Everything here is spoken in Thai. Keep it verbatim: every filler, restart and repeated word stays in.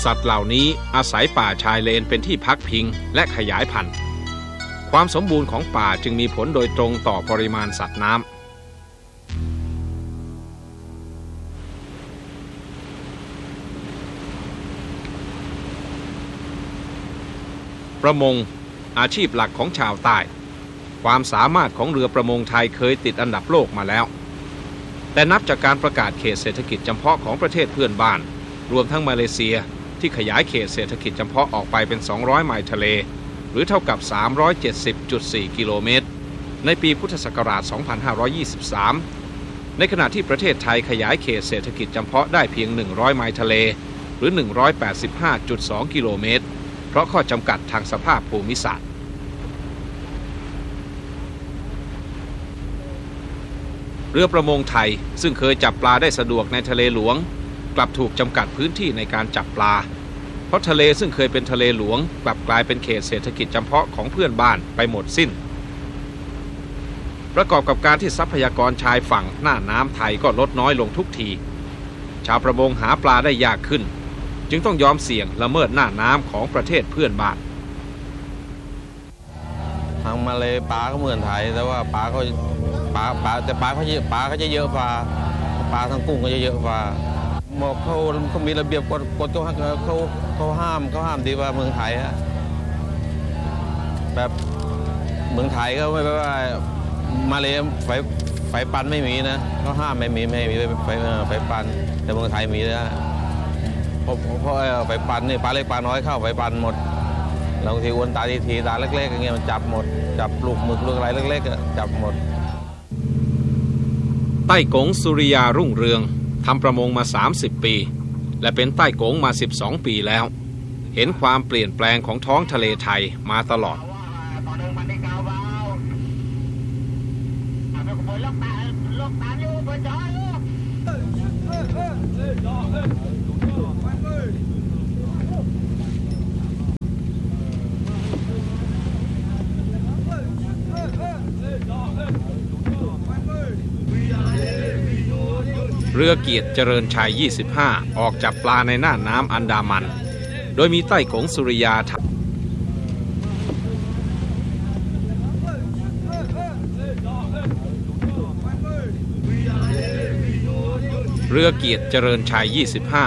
สัตว์เหล่านี้อาศัยป่าชายเลนเป็นที่พักพิงและขยายพันธุ์ความสมบูรณ์ของป่าจึงมีผลโดยตรงต่อปริมาณสัตว์น้ำประมงอาชีพหลักของชาวใต้ความสามารถของเรือประมงไทยเคยติดอันดับโลกมาแล้วแต่นับจากการประกาศเขตเศรษฐกิจจำเพาะของประเทศเพื่อนบ้านรวมทั้งมาเลเซียที่ขยายเขตเศรษฐกิจจำเพาะออกไปเป็นสองร้อยไมล์ทะเลหรือเท่ากับ สามร้อยเจ็ดสิบจุดสี่ กิโลเมตรในปีพุทธศักราช สองพันห้าร้อยยี่สิบสาม ในขณะที่ประเทศไทยขยายเขตเศรษฐกิจจำเพาะได้เพียง หนึ่งร้อย ไมล์ทะเลหรือ หนึ่งร้อยแปดสิบห้าจุดสอง กิโลเมตรเพราะข้อจำกัดทางสภาพภูมิศาสตร์เรือประมงไทยซึ่งเคยจับปลาได้สะดวกในทะเลหลวงกลับถูกจำกัดพื้นที่ในการจับปลาเพราะทะเลซึ่งเคยเป็นทะเลหลวงกลับกลายเป็นเขตเศรษฐกิจจำเพาะของเพื่อนบ้านไปหมดสิ้นประกอบกับการที่ทรัพยากรชายฝั่งหน้าน้ำไทยก็ลดน้อยลงทุกทีชาวประมงหาปลาได้ยากขึ้นจึงต้องยอมเสี่ยงละเมิดหน้าน้ำของประเทศเพื่อนบ้านทางมาเลปลาก็เหมือนไทยแต่ว่าปลาเขาปลาปลาแต่ปลาเขาปลาเขาจะเยอะกว่าปลาทั้งกุ้งก็จะเยอะกว่าบอกเขาเขามีระเบียบกฎกฎเขาเขาเขาห้ามเขาห้ามดีกว่าเมืองไทยฮะแบบเมืองไทยก็ไม่ว่ามาเลไฟไฟปันไม่มีนะเขาห้ามไม่มีไม่มีไฟไฟปันแต่เมืองไทยมีนะเพราะเพราะไฟปันนี่ปลาเล็กปลาน้อยเข้าไฟปันหมดบางทีอ้วนตาทีทีตาเล็กๆอย่างเงี้ยมันจับหมดจับลูกหมึกลูกอะไรเล็กๆจับหมดใต้กงสุริยารุ่งเรืองทำประมงมาสามสิบปีและเป็นใต้กงมาสิบสองปีแล้วเห็นความเปลี่ยนแปลงของท้องทะเลไทยมาตลอดเรือเกียรติเจริญชัยยี่สิบห้าออกจับปลาในน่านน้ำอันดามันโดยมีใต้กงสุริยาเรือเกียรติเจริญชัยยี่สิบห้า